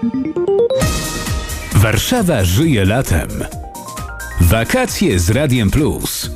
Warszawa żyje latem. Wakacje z Radiem Plus.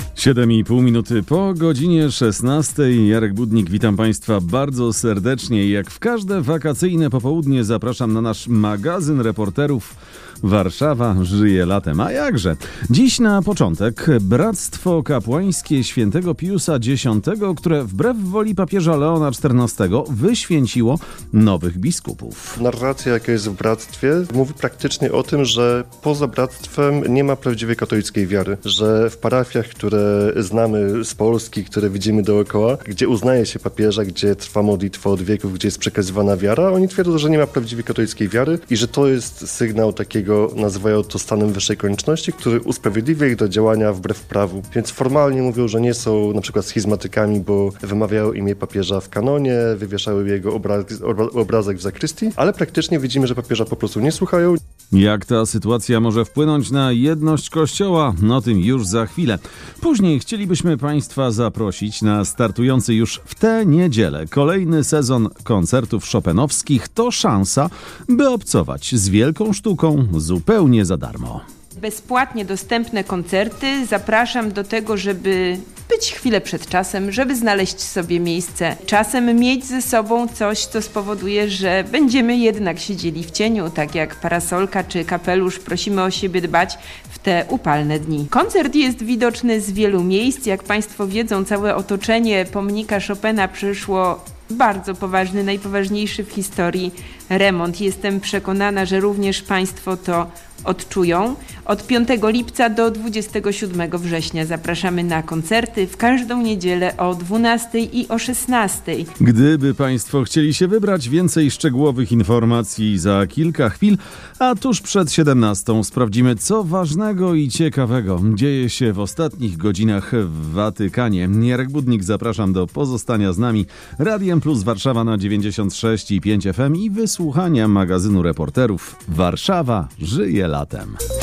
7,5 minuty po godzinie 16. Jarek Budnik, witam Państwa bardzo serdecznie. Jak w każde wakacyjne popołudnie zapraszam na nasz magazyn reporterów Warszawa żyje latem. A jakże? Dziś na początek Bractwo Kapłańskie Świętego Piusa X, które wbrew woli papieża Leona XIV wyświęciło nowych biskupów. Narracja, jaka jest w bractwie, mówi praktycznie o tym, że poza bractwem nie ma prawdziwej katolickiej wiary. Że w parafiach, które znamy z Polski, które widzimy dookoła, gdzie uznaje się papieża, gdzie trwa modlitwa od wieków, gdzie jest przekazywana wiara, oni twierdzą, że nie ma prawdziwej katolickiej wiary i że to jest sygnał takiego, nazywają to stanem wyższej konieczności, który usprawiedliwia ich do działania wbrew prawu. Więc formalnie mówią, że nie są na przykład schizmatykami, bo wymawiają imię papieża w kanonie, wywieszały jego obrazek w zakrystii, ale praktycznie widzimy, że papieża po prostu nie słuchają. Jak ta sytuacja może wpłynąć na jedność Kościoła? No tym już za chwilę. Później chcielibyśmy Państwa zaprosić na startujący już w tę niedzielę kolejny sezon koncertów chopinowskich. To szansa, by obcować z wielką sztuką zupełnie za darmo. Bezpłatnie dostępne koncerty. Zapraszam do tego, żeby być chwilę przed czasem, żeby znaleźć sobie miejsce. Czasem mieć ze sobą coś, co spowoduje, że będziemy jednak siedzieli w cieniu, tak jak parasolka czy kapelusz. Prosimy o siebie dbać w te upalne dni. Koncert jest widoczny z wielu miejsc. Jak Państwo wiedzą, całe otoczenie pomnika Chopina przeszło bardzo poważny, najpoważniejszy w historii remont. Jestem przekonana, że również Państwo to odczują. Od 5 lipca do 27 września zapraszamy na koncerty w każdą niedzielę o 12 i o 16. Gdyby Państwo chcieli się wybrać, więcej szczegółowych informacji za kilka chwil, a tuż przed 17 sprawdzimy, co ważnego i ciekawego dzieje się w ostatnich godzinach w Watykanie. Jarek Budnik, zapraszam do pozostania z nami. Radiem Plus Warszawa na 96,5 FM i wysłuchania magazynu reporterów Warszawa żyje latem.